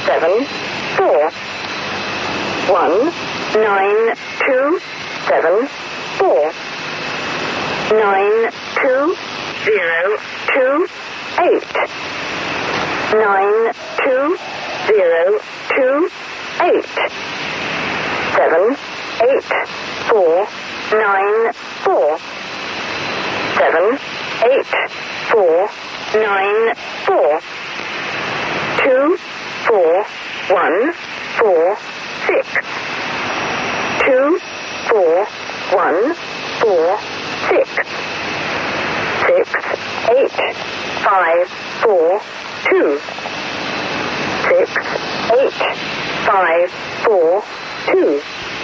7 4 1 9 2 7 4 9 2 0 2 8 9 2 0 2 8 7 8 4 9 4 7 8 4 9 4 2 4 1 4 6 2 4 1 4 6 6 8 5 4 2 6 8 5 4 2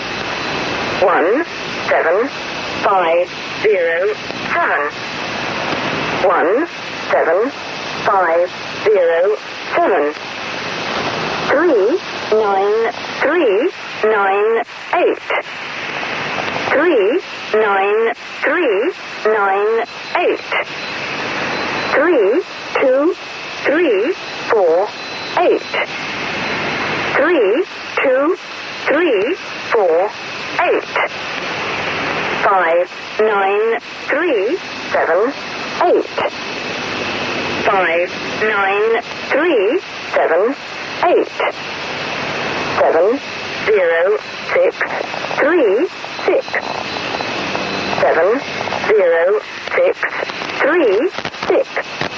1 7 5 0 7 1 7 5 0 7 3 9 3 9 8 3 9 3 9 8 3 2 3 4 8 3 2 3 4 8 5 9 3 7 8 5 9 3 7 8 7 0 6 3 6 7 0 6 3 6